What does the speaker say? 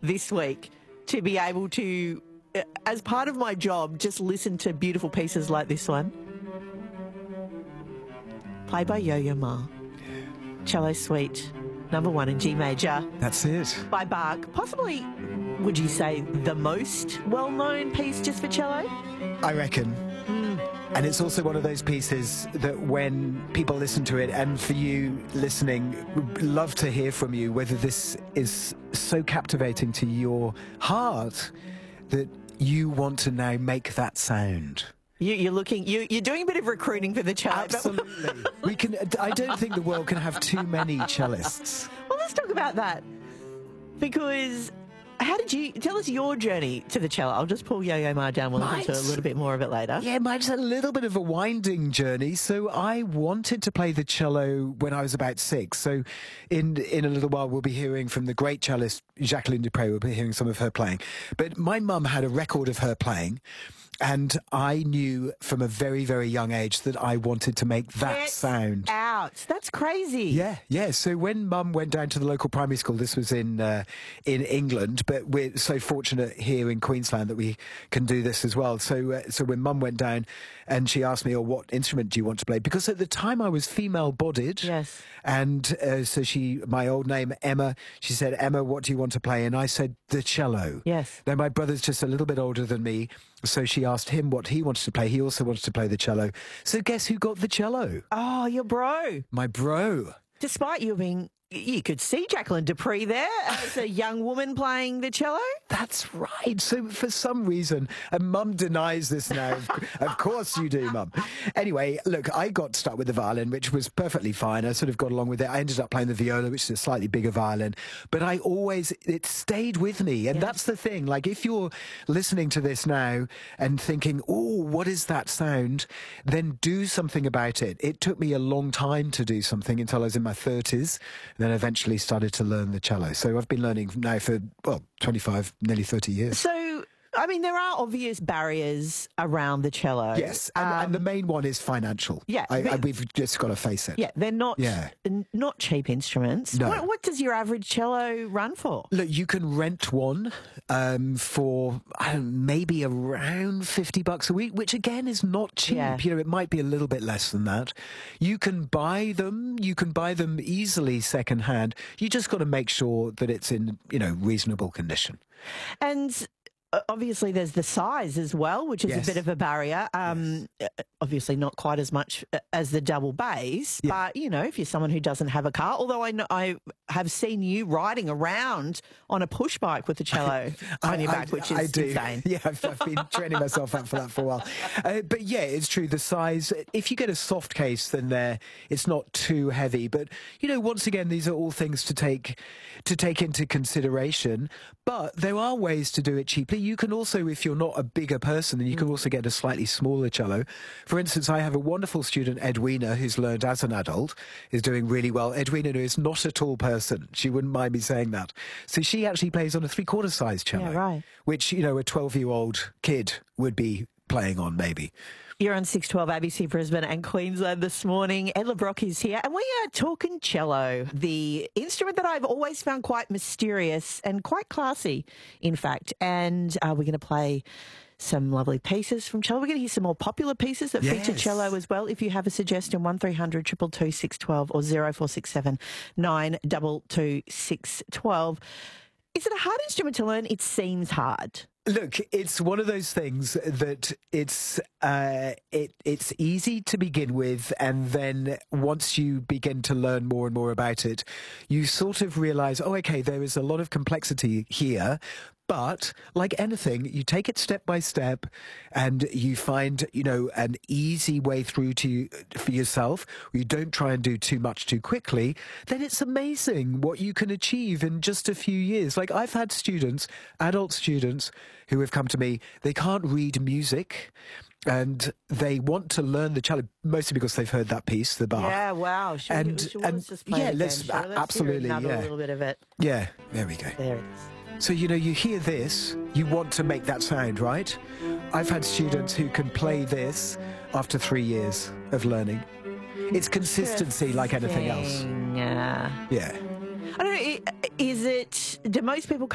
this week to be able to, as part of my job, just listen to beautiful pieces like this one. Played by Yo-Yo Ma. Cello Suite, number 1 in G major. That's it. By Bach. Possibly, would you say, the most well-known piece just for cello? I reckon. And it's also one of those pieces that when people listen to it, and for you listening, would love to hear from you whether this is so captivating to your heart that you want to now make that sound. You're doing a bit of recruiting for the cello. Absolutely. I don't think the world can have too many cellists. Well, let's talk about that. Because how did you tell us your journey to the cello? I'll just pull Yo-Yo Ma down. We'll listen to a little bit more of it later. Yeah, mine's a little bit of a winding journey. So I wanted to play the cello when I was about 6. So in a little while, we'll be hearing from the great cellist Jacqueline Dupre. We'll be hearing some of her playing. But my mum had a record of her playing. And I knew from a very, very young age that I wanted to make that sound. Out. That's crazy. Yeah. So when Mum went down to the local primary school, this was in England, but we're so fortunate here in Queensland that we can do this as well. So when Mum went down and she asked me, "Oh, what instrument do you want to play?" Because at the time I was female-bodied. Yes. And so my old name, Emma, she said, "Emma, what do you want to play?" And I said, "The cello." Yes. Now, my brother's just a little bit older than me, so she asked him what he wanted to play. He also wanted to play the cello. So guess who got the cello? Oh, your bro. My bro. Despite you being... You could see Jacqueline Dupre there as a young woman playing the cello. That's right. So for some reason, and Mum denies this now. Of course you do, Mum. Anyway, look, I got stuck with the violin, which was perfectly fine. I sort of got along with it. I ended up playing the viola, which is a slightly bigger violin. But it stayed with me. And that's the thing. Like, if you're listening to this now and thinking, "Oh, what is that sound?" then do something about it. It took me a long time to do something until I was in my 30s. Then eventually started to learn the cello. So I've been learning now for, 25, nearly 30 years. So, I mean, there are obvious barriers around the cello. Yes, and the main one is financial. Yeah. We've just got to face it. Yeah, they're not cheap instruments. No. What does your average cello run for? Look, you can rent one for maybe around $50 a week, which again is not cheap. Yeah. You know, it might be a little bit less than that. You can buy them. You can buy them easily secondhand. You just got to make sure that it's in reasonable condition. And obviously there's the size as well, which is a bit of a barrier. Obviously not quite as much as the double bass, but if you're someone who doesn't have a car, although I have seen you riding around on a push bike with the cello on your back, which is insane. Yeah, I've been training myself up for that for a while. But yeah, it's true. The size, if you get a soft case, then it's not too heavy. But once again, these are all things to take into consideration. But there are ways to do it cheaply. You can also, if you're not a bigger person, then you can also get a slightly smaller cello. For instance, I have a wonderful student, Edwina, who's learned as an adult, is doing really well. Edwina is not a tall person. She wouldn't mind me saying that. So she actually plays on a 3/4 size cello, which, a 12-year-old kid would be playing on maybe. You're on 612 ABC Brisbane and Queensland this morning. Ed LeBrock is here, and we are talking cello, the instrument that I've always found quite mysterious and quite classy, in fact. And we're going to play some lovely pieces from cello. We're going to hear some more popular pieces that feature cello as well. If you have a suggestion, 1300 222 612 or 0467 922 612. Is it a hard instrument to learn? It seems hard. Look, it's one of those things that it's easy to begin with, and then once you begin to learn more and more about it, you sort of realise, oh, okay, there is a lot of complexity here. But like anything, you take it step by step and you find, an easy way through for yourself. You don't try and do too much too quickly. Then it's amazing what you can achieve in just a few years. Like, I've had students, adult students, who have come to me. They can't read music and they want to learn the cello, mostly because they've heard that piece, the Bach. Yeah, wow. Should we just play it let's absolutely, hear another little bit of it. Yeah, there we go. There it is. So, you hear this, you want to make that sound, right? I've had students who can play this after 3 years of learning. It's consistency like anything else. Yeah. Yeah. I don't know, do most people